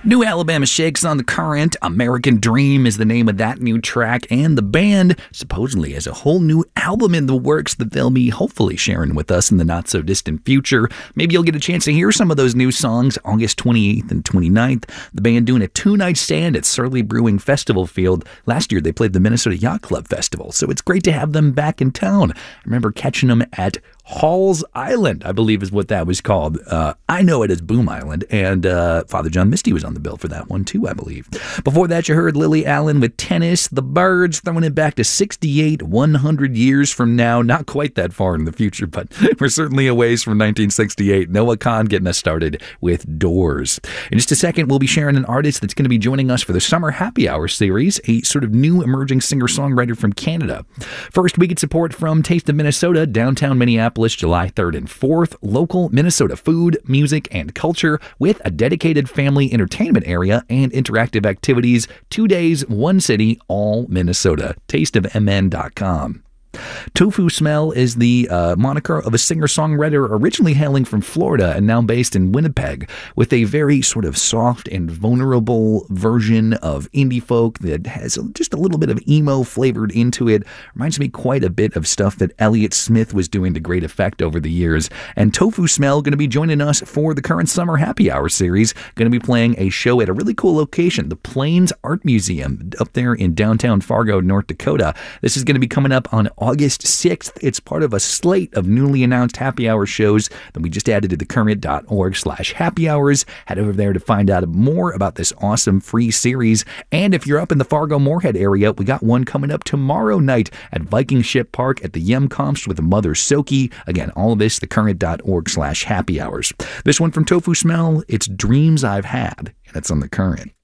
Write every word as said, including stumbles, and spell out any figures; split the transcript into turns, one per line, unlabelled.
New Alabama Shakes on The Current. American Dream is the name of that new track, and the band supposedly has a whole new album in the works that they'll be hopefully sharing with us in the not-so-distant future. Maybe you'll get a chance to hear some of those new songs August twenty-eighth and twenty-ninth. The band doing a two-night stand at Surly Brewing Festival Field. Last year they played the Minnesota Yacht Club Festival, so it's great to have them back in town. I remember catching them at Halls Island, I believe is what that was called. Uh, I know it as Boom Island, and uh, Father John Misty was on the bill for that one too, I believe. Before that, you heard Lily Allen with Tennis. The Byrds throwing it back to sixty-eight, one hundred years from now. Not quite that far in the future, but we're certainly a ways from nineteen sixty-eight. Noah Kahn getting us started with Doors. In just a second, we'll be sharing an artist that's going to be joining us for the Summer Happy Hour series, a sort of new emerging singer-songwriter from Canada. First, we get support from Taste of Minnesota, downtown Minneapolis, July third and fourth. Local Minnesota food, music, and culture with a dedicated family entertainment area and interactive activities. Two days, one city, all Minnesota. taste of m n dot com. Tofu Smell is the uh, moniker of a singer-songwriter originally hailing from Florida and now based in Winnipeg, with a very sort of soft and vulnerable version of indie folk that has just a little bit of emo flavored into it. Reminds me quite a bit of stuff that Elliott Smith was doing to great effect over the years. And Tofu Smell going to be joining us for the current Summer Happy Hour series. Going to be playing a show at a really cool location, the Plains Art Museum up there in downtown Fargo, North Dakota. This is going to be coming up on August sixth. It's part of a slate of newly announced happy hour shows that we just added to thecurrent.org slash happy hours. Head over there to find out more about this awesome free series. And if you're up in the Fargo-Moorhead area, we got one coming up tomorrow night at Viking Ship Park at the Yemkomst with Mother Soki. Again, all of this, thecurrent.org slash happy hours. This one from Tofu Smell, it's Dreams I've Had, and it's on The Current.